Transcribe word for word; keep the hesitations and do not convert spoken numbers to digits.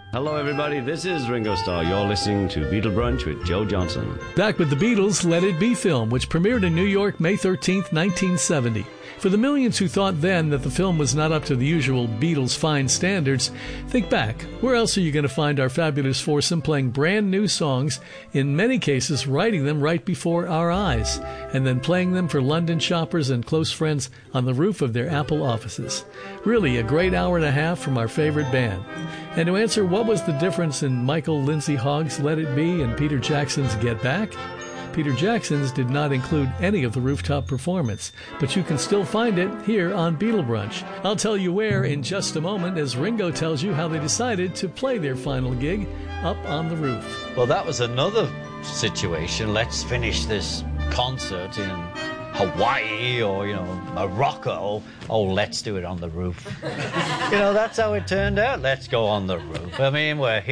Hello, everybody. This is Ringo Starr. You're listening to Beatle Brunch with Joe Johnson. Back with the Beatles' Let It Be film, which premiered in New York May thirteenth, nineteen seventy. For the millions who thought then that the film was not up to the usual Beatles fine standards, think back. Where else are you going to find our fabulous foursome playing brand new songs, in many cases writing them right before our eyes, and then playing them for London shoppers and close friends on the roof of their Apple offices? Really a great hour and a half from our favorite band. And to answer what was the difference in Michael Lindsay Hogg's Let It Be and Peter Jackson's Get Back, Peter Jackson's did not include any of the rooftop performance, but you can still find it here on Beatle Brunch. I'll tell you where in just a moment as Ringo tells you how they decided to play their final gig up on the roof. Well, that was another situation. Let's finish this concert in Hawaii or, you know, Morocco. Oh, let's do it on the roof. You know, that's how it turned out. Let's go on the roof. I mean, we're here.